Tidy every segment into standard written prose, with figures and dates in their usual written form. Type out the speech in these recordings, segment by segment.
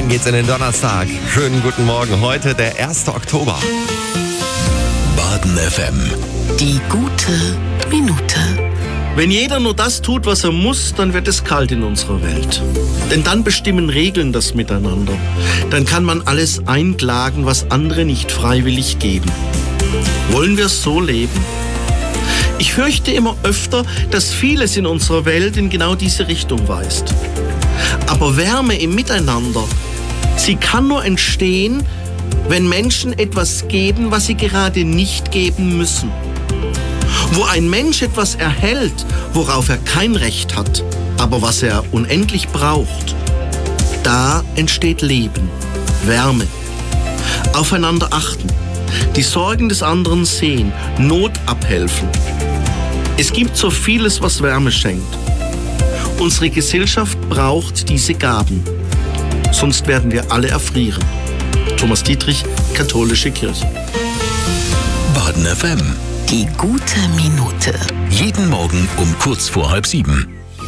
geht's in den Donnerstag. Schönen guten Morgen. Heute der 1. Oktober. Baden FM. Die gute Minute. Wenn jeder nur das tut, was er muss, dann wird es kalt in unserer Welt. Denn dann bestimmen Regeln das Miteinander. Dann kann man alles einklagen, was andere nicht freiwillig geben. Wollen wir so leben? Ich fürchte immer öfter, dass vieles in unserer Welt in genau diese Richtung weist. Aber Wärme im Miteinander, sie kann nur entstehen, wenn Menschen etwas geben, was sie gerade nicht geben müssen. Wo ein Mensch etwas erhält, worauf er kein Recht hat, aber was er unendlich braucht, da entsteht Leben, Wärme. Aufeinander achten, die Sorgen des anderen sehen, Not abhelfen. Es gibt so vieles, was Wärme schenkt. Unsere Gesellschaft braucht diese Gaben, sonst werden wir alle erfrieren. Thomas Dietrich, Katholische Kirche. Baden FM. Die gute Minute. Jeden Morgen um kurz vor 6:30.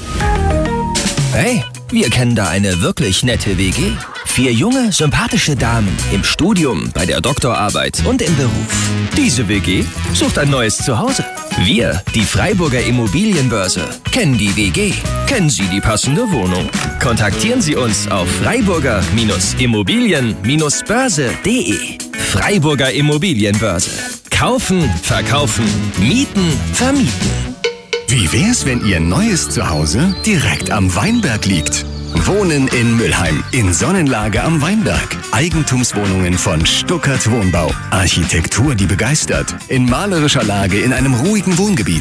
Hey, wir kennen da eine wirklich nette WG. 4 junge, sympathische Damen im Studium, bei der Doktorarbeit und im Beruf. Diese WG sucht ein neues Zuhause. Wir, die Freiburger Immobilienbörse, kennen die WG. Kennen Sie die passende Wohnung? Kontaktieren Sie uns auf freiburger-immobilien-börse.de. Freiburger Immobilienbörse. Kaufen, verkaufen, mieten, vermieten. Wie wär's, wenn Ihr neues Zuhause direkt am Weinberg liegt? Wohnen in Mülheim, in Sonnenlage am Weinberg. Eigentumswohnungen von Stuckert Wohnbau. Architektur, die begeistert. In malerischer Lage in einem ruhigen Wohngebiet.